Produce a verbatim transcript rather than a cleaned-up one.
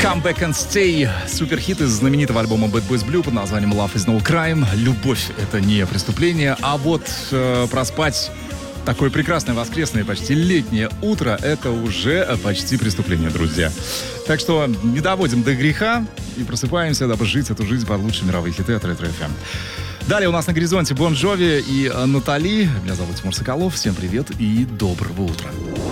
Come Back and Stay. Суперхит из знаменитого альбома Bad Boys Blue под названием Love is no crime. Любовь — это не преступление. А вот э, проспать такое прекрасное воскресное, почти летнее утро — это уже почти преступление, друзья. Так что не доводим до греха и просыпаемся, дабы жить эту жизнь под лучшие мировые хиты от Ретро эф эм. Далее у нас на горизонте Бон Джови и Натали. Меня зовут Тимур Соколов. Всем привет и доброго утра.